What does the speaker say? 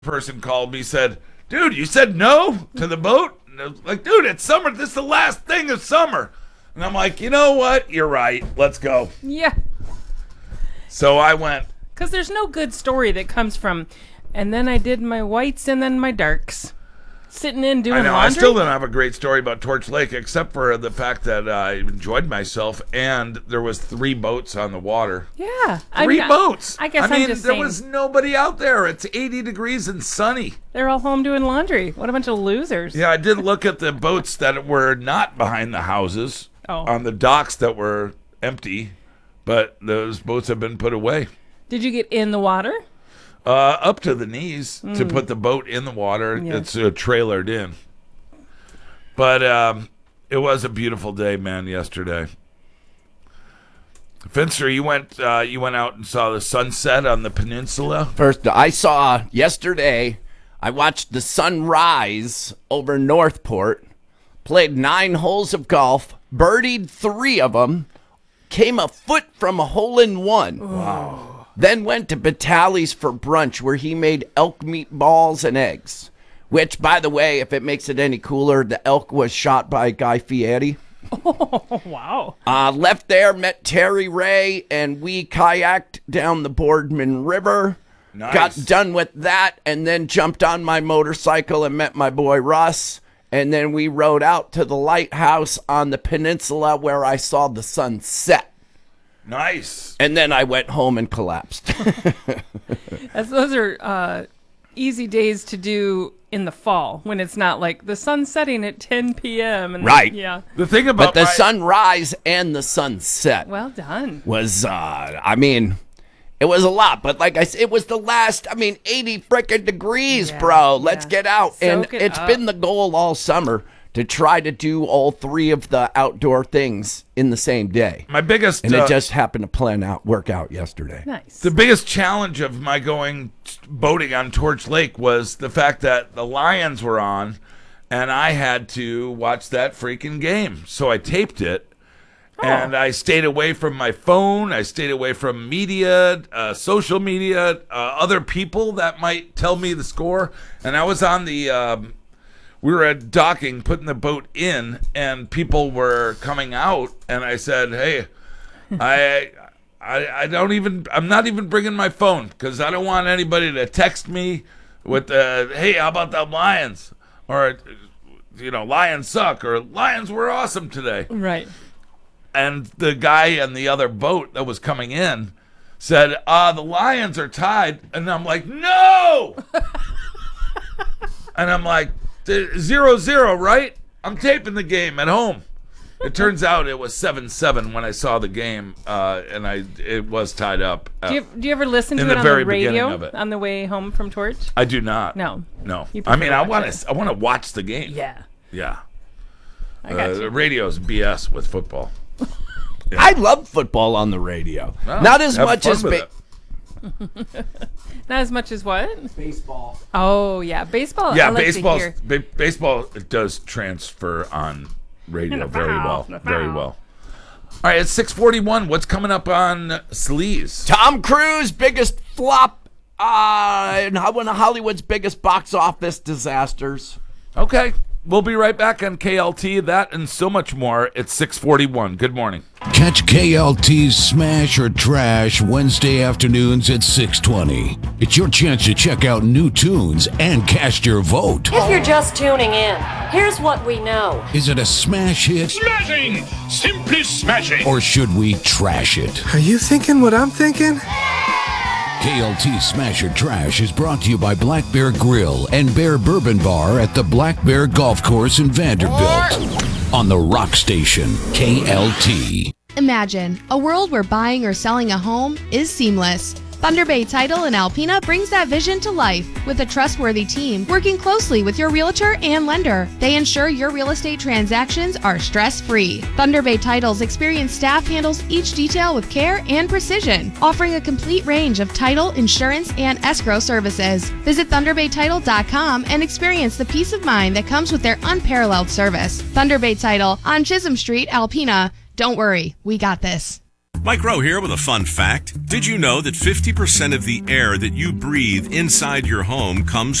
person called me, said, dude, you said no to the boat? And I was like, dude, it's summer. This is the last thing of summer. And I'm like, you know what? You're right. Let's go. Yeah. So I went. Because there's no good story that comes from, and then I did my whites and then my darks. Sitting in doing I know. laundry. I still don't have a great story about Torch Lake, except for the fact that I enjoyed myself, and there was 3 boats on the water. Yeah. 3 boats. I guess I'm I'm just there saying. was nobody out there. It's 80 degrees and sunny. They're all home doing laundry. What a bunch of losers. Yeah, I did look at the boats that were not behind the houses on the docks that were empty, but those boats have been put away. Did you get in the water? Up to the knees to put the boat in the water. Yeah. It's trailered in. But it was a beautiful day, man, yesterday. Finster, you went out and saw the sunset on the peninsula? First, I saw yesterday, I watched the sunrise over Northport, played 9 holes of golf, birdied 3 of them, came a foot from a hole-in-one. Wow. Then went to Batali's for brunch, where he made elk meatballs and eggs. Which, by the way, if it makes it any cooler, the elk was shot by Guy Fieri. Oh, wow. Left there, met Terry Ray, and we kayaked down the Boardman River. Nice. Got done with that, and then jumped on my motorcycle and met my boy Russ. And then we rode out to the lighthouse on the peninsula where I saw the sun set. Nice. And then I went home and collapsed. Those are easy days to do in the fall when it's not like the sun's setting at 10 p.m. And Right. Yeah. The thing about But the sunrise and the sunset Well done. was, it was a lot. But like I said, it was the last, 80 frickin' degrees, Yeah, bro. Let's yeah. get out. And Soak it it's up. been the goal all summer to try to do all 3 of the outdoor things in the same day. my biggest And it just happened to work out yesterday. Nice. the biggest challenge of my going boating on Torch Lake was the fact that the Lions were on, and I had to watch that freaking game. So I taped it. And I stayed away from my phone. I stayed away from media, social media, other people that might tell me the score. And I was on the, we were at docking, putting the boat in, and people were coming out. And I said, hey, I'm not even bringing my phone because I don't want anybody to text me with, hey, how about them Lions? Or, Lions suck, or Lions were awesome today. Right. And the guy in the other boat that was coming in said, the Lions are tied. And I'm like, no! And I'm like, 0-0, right? I'm taping the game at home. It turns out it was 7-7 when I saw the game, and it was tied up. Do you ever listen to in it the on very the beginning radio of it. on the way home from Torch? I do not. No. No. You I prefer mean, to I watch want to watch the game. Yeah. Yeah. I got The you. radio's BS with football. I love football on the radio. Well, Not as have much fun as with it. Not as much as what? baseball. Oh, yeah. Baseball. Yeah, I like to hear. baseball does transfer on radio very well. NFL. Very well. All right, it's 6:41. What's coming up on Sleaze? Tom Cruise, biggest flop in one of Hollywood's biggest box office disasters. Okay, we'll be right back on KLT. That and so much more. It's 6:41. Good morning. Catch KLT's Smash or Trash Wednesday afternoons at 6:20. It's your chance to check out new tunes and cast your vote. If you're just tuning in, here's what we know. Is it a smash hit Smashing! Simply smashing! or should we trash it? Are you thinking what I'm thinking? KLT Smash or Trash is brought to you by Black Bear Grill and Bear Bourbon Bar at the Black Bear Golf Course in Vanderbilt. On the Rock Station, KLT. Imagine a world where buying or selling a home is seamless. Thunder Bay Title in Alpena brings that vision to life with a trustworthy team working closely with your realtor and lender. They ensure your real estate transactions are stress-free. Thunder Bay Title's experienced staff handles each detail with care and precision, offering a complete range of title, insurance, and escrow services. Visit ThunderBayTitle.com and experience the peace of mind that comes with their unparalleled service. Thunder Bay Title on Chisholm Street, Alpena. Don't worry, we got this. Mike Rowe here with a fun fact. Did you know that 50% of the air that you breathe inside your home comes